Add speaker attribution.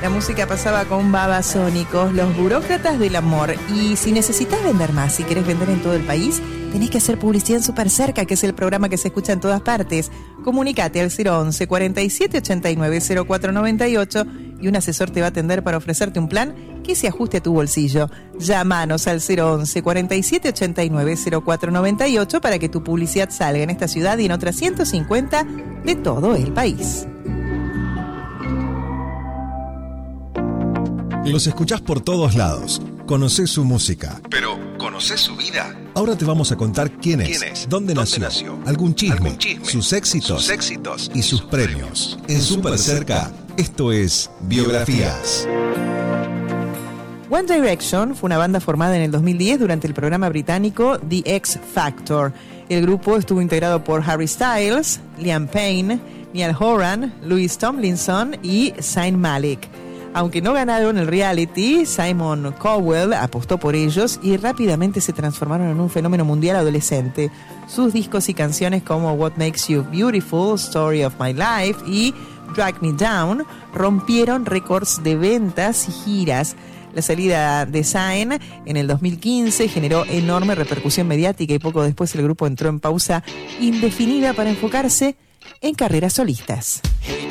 Speaker 1: La música pasaba con Babasónicos, los burócratas del amor. Y si necesitas vender más, si querés vender en todo el país, tenés que hacer publicidad en Super Cerca, que es el programa que se escucha en todas partes. Comunicate al 011 47 89 0498 y un asesor te va a atender para ofrecerte un plan que se ajuste a tu bolsillo. Llámanos al 011 47 89 0498 para que tu publicidad salga en esta ciudad y en otras 150 de todo el país.
Speaker 2: Los escuchás por todos lados. Conocés su música.
Speaker 3: Pero, ¿conocés su vida?
Speaker 2: Ahora te vamos a contar quién es, dónde nació, algún chisme, sus éxitos y sus premios. En Super Cerca, esto es Biografías.
Speaker 1: One Direction fue una banda formada en el 2010 durante el programa británico The X Factor. El grupo estuvo integrado por Harry Styles, Liam Payne, Niall Horan, Louis Tomlinson y Zayn Malik. Aunque no ganaron el reality, Simon Cowell apostó por ellos y rápidamente se transformaron en un fenómeno mundial adolescente. Sus discos y canciones como What Makes You Beautiful, Story of My Life y Drag Me Down rompieron récords de ventas y giras. La salida de Zayn en el 2015 generó enorme repercusión mediática y poco después el grupo entró en pausa indefinida para enfocarse en carreras solistas.